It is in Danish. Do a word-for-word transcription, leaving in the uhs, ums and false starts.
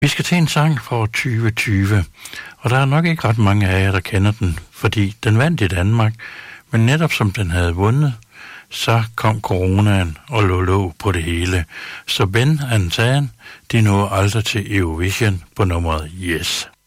Vi skal til en sang fra tyve tyve, og der er nok ikke ret mange af jer, der kender den, fordi den vandt i Danmark, men netop som den havde vundet, så kom coronaen og lå låg på det hele. Så Ben and Tan, de nåede aldrig til Eurovision på nummeret Yes.